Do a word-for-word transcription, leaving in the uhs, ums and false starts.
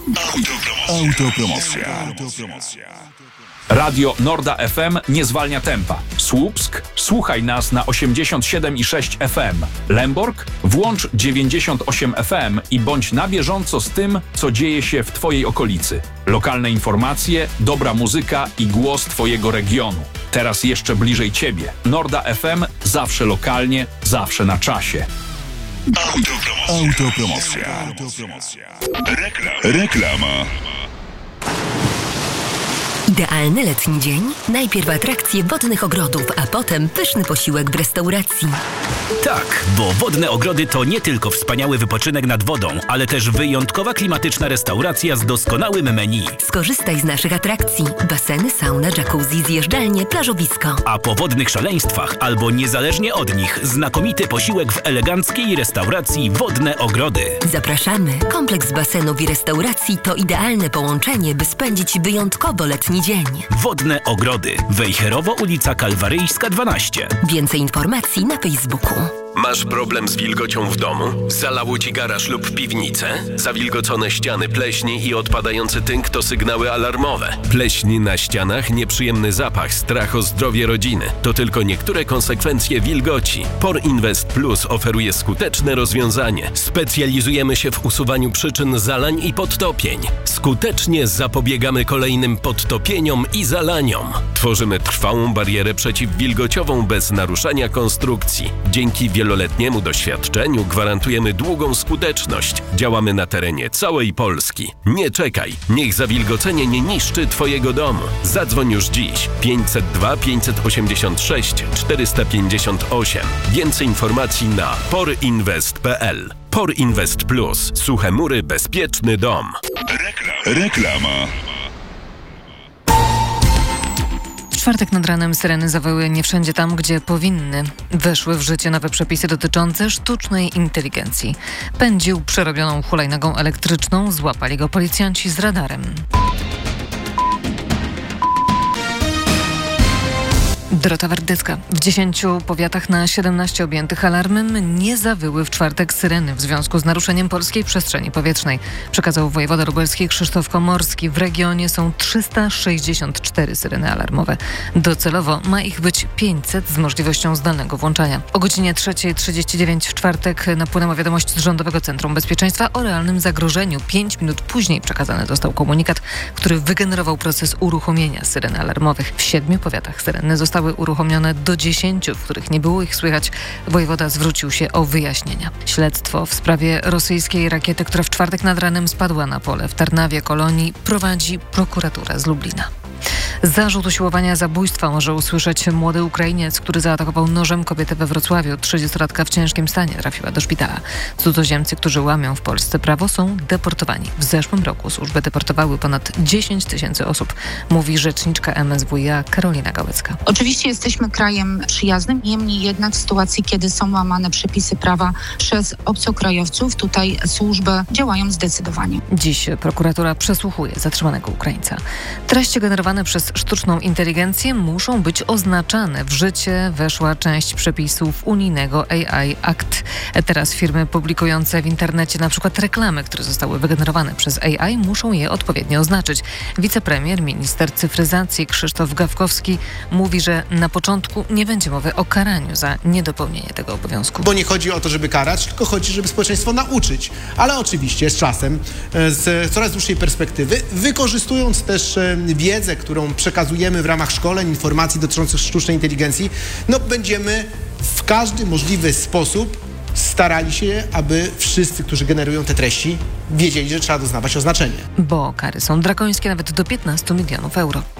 Autopromocja. Autopromocja. Radio Norda F M nie zwalnia tempa. Słupsk? Słuchaj nas na osiemdziesiąt siedem i sześć F M. Lęborg? Włącz dziewięćdziesiąt osiem F M i bądź na bieżąco z tym, co dzieje się w Twojej okolicy. Lokalne informacje, dobra muzyka i głos Twojego regionu. Teraz jeszcze bliżej Ciebie. Norda F M zawsze lokalnie, zawsze na czasie. Autopromocja. Autopromocja. Autopromocja. Reklama. Reklama. Idealny letni dzień? Najpierw atrakcje wodnych ogrodów, a potem pyszny posiłek w restauracji. Tak, bo Wodne Ogrody to nie tylko wspaniały wypoczynek nad wodą, ale też wyjątkowa klimatyczna restauracja z doskonałym menu. Skorzystaj z naszych atrakcji. Baseny, sauna, jacuzzi, zjeżdżalnie, plażowisko. A po wodnych szaleństwach, albo niezależnie od nich, znakomity posiłek w eleganckiej restauracji Wodne Ogrody. Zapraszamy. Kompleks basenów i restauracji to idealne połączenie, by spędzić wyjątkowo letni dzień. Wodne Ogrody. Wejherowo, ulica Kalwaryjska dwanaście. Więcej informacji na Facebooku. Masz problem z wilgocią w domu? Zalało ci garaż lub piwnicę? Zawilgocone ściany, pleśni i odpadający tynk to sygnały alarmowe. Pleśń na ścianach, nieprzyjemny zapach, strach o zdrowie rodziny. To tylko niektóre konsekwencje wilgoci. Por Invest Plus oferuje skuteczne rozwiązanie. Specjalizujemy się w usuwaniu przyczyn zalań i podtopień. Skutecznie zapobiegamy kolejnym podtopieniom i zalaniom. Tworzymy trwałą barierę przeciwwilgociową bez naruszania konstrukcji. Dzięki wieloletniemu doświadczeniu gwarantujemy długą skuteczność. Działamy na terenie całej Polski. Nie czekaj, niech zawilgocenie nie niszczy Twojego domu. Zadzwoń już dziś. pięćset dwa pięćset osiemdziesiąt sześć czterysta pięćdziesiąt osiem. Więcej informacji na porinvest kropka p l. Por Invest Plus. Suche mury, bezpieczny dom. Reklama. Reklama. W czwartek nad ranem syreny zawyły nie wszędzie tam, gdzie powinny. Weszły w życie nowe przepisy dotyczące sztucznej inteligencji. Pędził przerobioną hulajnogą elektryczną, złapali go policjanci z radarem. Dorota Wardycka. W dziesięciu powiatach na siedemnaście objętych alarmem nie zawyły w czwartek syreny w związku z naruszeniem polskiej przestrzeni powietrznej. Przekazał wojewoda lubelski Krzysztof Komorski. W regionie są trzysta sześćdziesiąt cztery syreny alarmowe. Docelowo ma ich być pięćset z możliwością zdalnego włączania. O godzinie trzeciej trzydzieści dziewięć w czwartek napłynęła wiadomość z Rządowego Centrum Bezpieczeństwa o realnym zagrożeniu. Pięć minut później przekazany został komunikat, który wygenerował proces uruchomienia syren alarmowych. W siedmiu powiatach syreny zostały uruchomione do dziesięciu, w których nie było ich słychać. Wojewoda zwrócił się o wyjaśnienia. Śledztwo w sprawie rosyjskiej rakiety, która w czwartek nad ranem spadła na pole w Tarnawie, Kolonii, prowadzi prokuratura z Lublina. Zarzut usiłowania zabójstwa może usłyszeć młody Ukrainiec, który zaatakował nożem kobietę we Wrocławiu. trzydziestolatka w ciężkim stanie trafiła do szpitala. Cudzoziemcy, którzy łamią w Polsce prawo, są deportowani. W zeszłym roku służby deportowały ponad dziesięć tysięcy osób, mówi rzeczniczka M S W iA Karolina Gałecka. Oczywiście jesteśmy krajem przyjaznym, niemniej jednak w sytuacji, kiedy są łamane przepisy prawa przez obcokrajowców, tutaj służby działają zdecydowanie. Dziś prokuratura przesłuchuje zatrzymanego Ukraińca. Treści generowane przez sztuczną inteligencję muszą być oznaczane. W życie weszła część przepisów unijnego A I Act. Teraz firmy publikujące w internecie na przykład reklamy, które zostały wygenerowane przez A I, muszą je odpowiednio oznaczyć. Wicepremier, minister cyfryzacji Krzysztof Gawkowski mówi, że na początku nie będzie mowy o karaniu za niedopełnienie tego obowiązku. Bo nie chodzi o to, żeby karać, tylko chodzi, żeby społeczeństwo nauczyć. Ale oczywiście z czasem, z coraz dłuższej perspektywy, wykorzystując też wiedzę, którą przekazujemy w ramach szkoleń, informacji dotyczących sztucznej inteligencji, no będziemy w każdy możliwy sposób starali się, aby wszyscy, którzy generują te treści, wiedzieli, że trzeba doznawać oznaczenie. Bo kary są drakońskie, nawet do piętnastu milionów euro.